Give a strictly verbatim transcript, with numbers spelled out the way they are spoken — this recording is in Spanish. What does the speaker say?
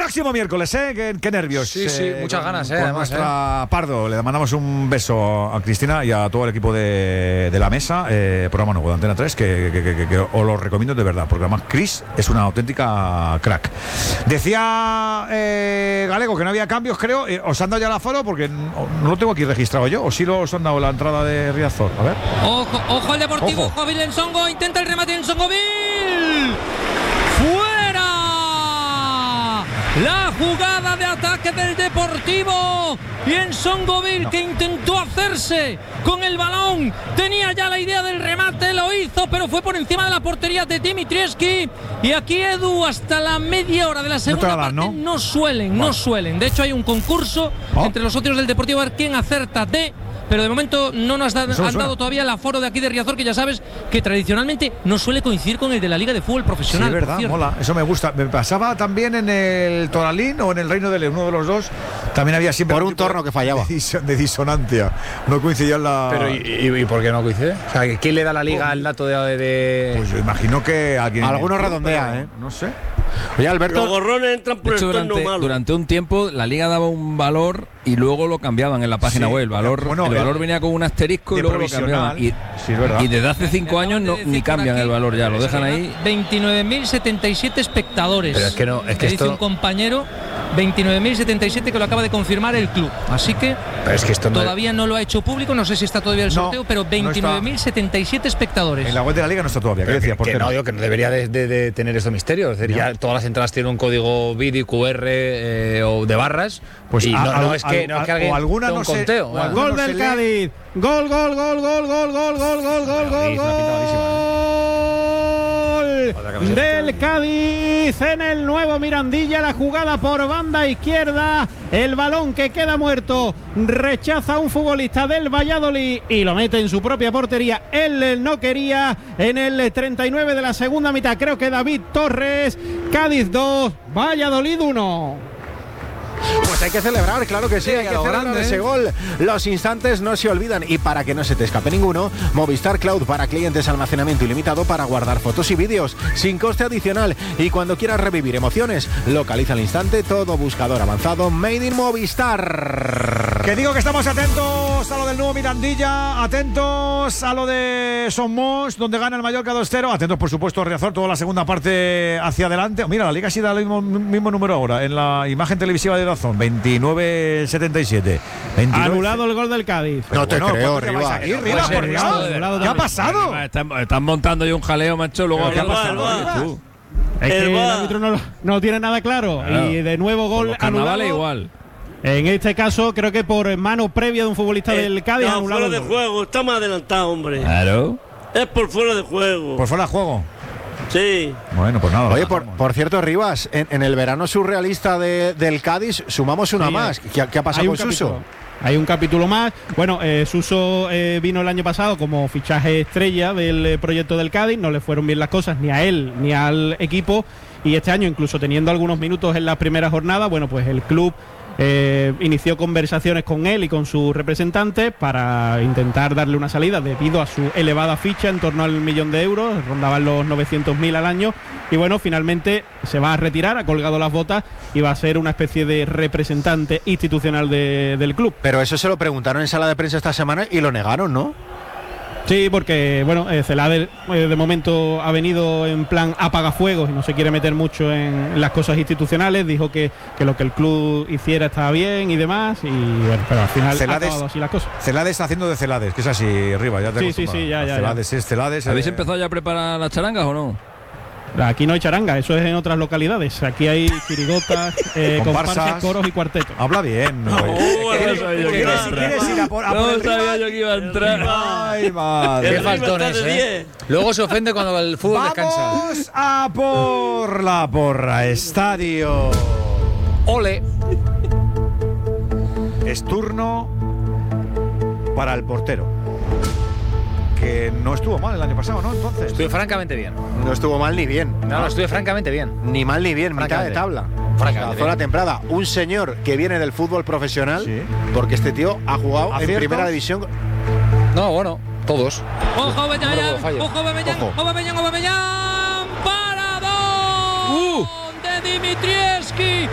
Próximo miércoles, ¿eh? Qué, qué nervios. Sí, sí, eh, muchas con, ganas, ¿eh? Con Además, nuestra eh. Pardo. Le mandamos un beso a Cristina y a todo el equipo de, de la mesa. Eh, programa nuevo de Antena tres, que, que, que, que, que os lo recomiendo de verdad, porque además Cris es una auténtica crack. Decía eh, Galego que no había cambios, creo. Eh, ¿Os han dado ya el aforo? Porque no, no lo tengo aquí registrado yo. ¿O sí lo os han dado la entrada de Riazor? A ver. Ojo, ojo al Deportivo. Ojo. Jobil Ensongo intenta el remate en Ensongoville. ¡Fuera! La jugada de ataque del Deportivo. Y Ensongoville, no. que intentó hacerse con el balón. Tenía ya la idea del remate, lo hizo, pero fue por encima de la portería de Dimitrievski. Y aquí, Edu, hasta la media hora de la segunda no parte, ¿no? no suelen, bueno. no suelen. De hecho, hay un concurso oh. entre los socios del Deportivo a ver quién acerta de... Pero de momento no nos da, han suena. dado todavía el aforo de aquí de Riazor, que ya sabes que tradicionalmente no suele coincidir con el de la Liga de Fútbol Profesional. Sí, es verdad, mola, eso me gusta. Me pasaba también en el Toralín o en el Reino de León, uno de los dos. También había siempre. Por un torno que fallaba. De, dis- de disonancia. No coincidía en la. Pero ¿y, y, y por qué no coincide? O sea, ¿quién le da a la Liga oh. el dato de, de.? Pues yo imagino que alguien. Algunos redondea, ¿eh? No sé. Oye, Alberto. Los gorrones entran por el durante, malo. durante un tiempo la Liga daba un valor y luego lo cambiaban en la página sí, web. El valor, bueno, el valor venía con un asterisco y luego lo cambiaban. Y, sí, es verdad. y desde hace cinco años no, ni cambian el valor ya, lo dejan ahí. veintinueve mil setenta y siete espectadores. Pero es que no, es que dice esto... un compañero, veintinueve mil setenta y siete que lo acaba de confirmar el club. Así que, pero es que esto no todavía no lo ha hecho público, no sé si está todavía el sorteo, no, pero veintinueve mil setenta y siete espectadores. En la web de la Liga no está todavía. ¿Qué decía? Que, que no, digo que no debería de, de, de tener estos misterios. Es decir, ya todas las entradas tienen un código V I D I, Q R eh, o de barras. Pues y a, no, a, no es que, a, no es que alguien o alguna un no conteo. Se, gol no del Cádiz. Gol, gol, gol, gol, gol, gol, gol, gol, gol, gol, gol del Cádiz en el nuevo Mirandilla. La jugada por banda izquierda. El balón que queda muerto. Rechaza a un futbolista del Valladolid y lo mete en su propia portería. Él no quería. En el treinta y nueve de la segunda mitad, creo que David Torres. Cádiz dos, Valladolid uno. Pues hay que celebrar, claro que sí, sí hay que celebrar grande, ese ¿eh? gol. Los instantes no se olvidan y para que no se te escape ninguno, Movistar Cloud para clientes, almacenamiento ilimitado para guardar fotos y vídeos sin coste adicional. Y cuando quieras revivir emociones, localiza al instante todo buscador avanzado Made in Movistar. Que digo que estamos atentos a lo del nuevo Mirandilla, atentos a lo de Somos, donde gana el Mallorca dos cero, atentos por supuesto a Riazor, toda la segunda parte hacia adelante. Mira, la Liga sí da el mismo, mismo número ahora en la imagen televisiva de Dazón, veintinueve setenta y siete. veintinueve... Anulado el gol del Cádiz. No te bueno, creo, Rivas. ¿Qué ha pasado? Están, están montando yo un jaleo, macho. Luego ¿Qué ha pasado? Es que el árbitro no, no tiene nada claro. Claro. Y de nuevo gol anulado. Igual. En este caso, creo que por mano previa de un futbolista eh, del Cádiz. No, anulado fuera de juego, está más adelantado, hombre. Claro. Es por fuera de juego. ¿Por fuera de juego? Sí. Bueno, pues nada. Oye, por, por cierto, Rivas, en, en el verano surrealista de, del Cádiz sumamos una sí, más. ¿Qué, ¿Qué ha pasado con Suso? Hay un capítulo más. Bueno, eh, Suso eh, vino el año pasado como fichaje estrella del eh, proyecto del Cádiz. No le fueron bien las cosas ni a él ni al equipo. Y este año, incluso teniendo algunos minutos en la primera jornada, bueno, pues el club Eh, inició conversaciones con él y con sus representantes para intentar darle una salida debido a su elevada ficha en torno al millón de euros, rondaban los novecientos mil al año y bueno, finalmente se va a retirar, ha colgado las botas y va a ser una especie de representante institucional de, del club. Pero eso se lo preguntaron en sala de prensa esta semana y lo negaron, ¿no? Sí, porque bueno, eh, Celades eh, de momento ha venido en plan apagafuegos y no se quiere meter mucho en, en las cosas institucionales. Dijo que, que lo que el club hiciera estaba bien y demás, y bueno, pero al final Celades, ha acabado así las cosas. Celades haciendo de Celades, que es así, arriba, ya te Sí, sí, sí, ya, ya. Celades ya. es Celades. ¿Habéis eh... empezado ya a preparar las charangas o no? Aquí no hay charanga, eso es en otras localidades. Aquí hay chirigotas, eh, comparsas, coros y cuartetos. Habla bien. No, no ¿Quieres ir a por, a por no el sabía yo que iba a entrar. Ay, madre. Qué faltones, ¿eh? Luego se ofende cuando el fútbol Vamos descansa. Vamos a por la porra. Estadio Ole. Es turno para el portero, que no estuvo mal el año pasado, ¿no? Entonces estuvo francamente bien. No estuvo mal ni bien. No, no, estuvo francamente bien. Ni mal ni bien, mitad de tabla. Francamente. La zona temprada. Un señor que viene del fútbol profesional, sí, porque este tío ha jugado ¿Aciertos? en primera división. No, bueno, todos. Ojo, Bellán, ojo, Bellán, ojo, Bellán, ojo, Bellán, parado uh. de Dimitrievski.